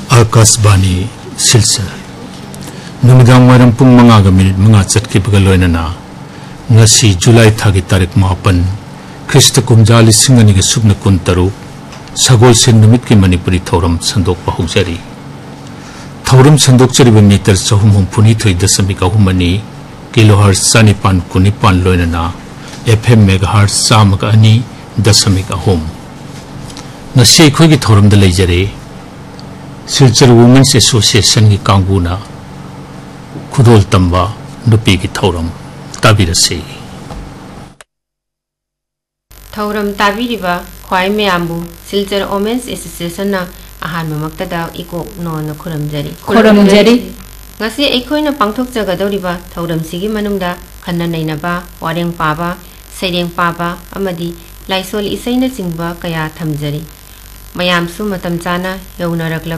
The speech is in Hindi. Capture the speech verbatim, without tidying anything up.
आकाशवाणी सिलचर नुमिदांग वायरम पुंग मंगागा मिनिट मंगा चटकिबगा लोइनना ngasi July thagi tarik mapan Krista kumja lising ani ga subna kun taruk sagol sen numit ki Manipuri thauram sandok pa hujari thauram sandok chari ba meter chahum hum puni thoi dasamik ahumani kilohertz sanipan kunipan loinana F M megahertz samaka ani dasamik ahum ngasi khoi gi thauram da leijare Silchar Women's Association ki kanguna khudol tamba nupi ki thauram ताबिरसे थौरम ताबिरिबा ख्वाइ मयामबु Silchar women's association ना आहान ममक्तदा eco known खुरमजरी खुरमजरी ngasi एखोइना पांथोक जगदौरिबा थौरम सिगी मनुंगदा Khanna नैनाबा वारेंग पाबा सैरेंग पाबा अमदि Lysol इसैना चिंगबा कया थमजरी मयामसु मतम चाना यौनरक